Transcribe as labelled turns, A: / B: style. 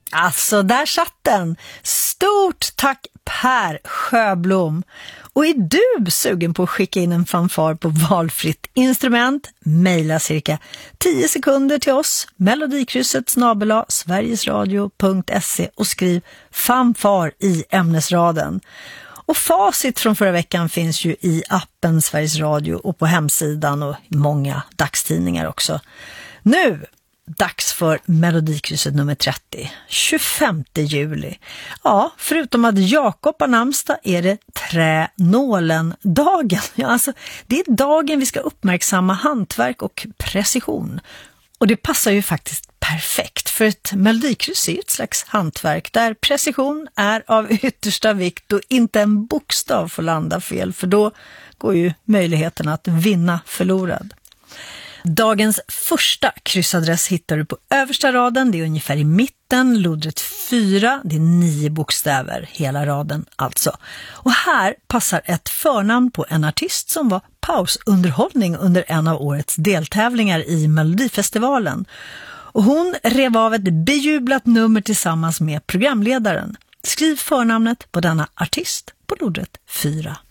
A: Alltså, där satt den. Stort tack Per Sjöblom. Och är du sugen på att skicka in en fanfar på valfritt instrument? Mejla cirka 10 sekunder till oss, melodikrysset@sverigesradio.se och skriv fanfar i ämnesraden. Och facit från förra veckan finns ju i appen Sveriges Radio och på hemsidan och i många dagstidningar också. Nu, dags för Melodikrysset nummer 30, 25 juli. Ja, förutom att Jakob har namnsdag är det tränålen-dagen. Ja, alltså, det är dagen vi ska uppmärksamma hantverk och precision. Och det passar ju faktiskt perfekt, för ett melodikryss är ett slags hantverk där precision är av yttersta vikt och inte en bokstav får landa fel, för då går ju möjligheten att vinna förlorad. Dagens första kryssadress hittar du på översta raden, det är ungefär i mitten, lodret 4, det är 9 bokstäver, hela raden alltså. Och här passar ett förnamn på en artist som var pausunderhållning under en av årets deltävlingar i Melodifestivalen. Och hon rev av ett bejublat nummer tillsammans med programledaren. Skriv förnamnet på denna artist på lodret 4.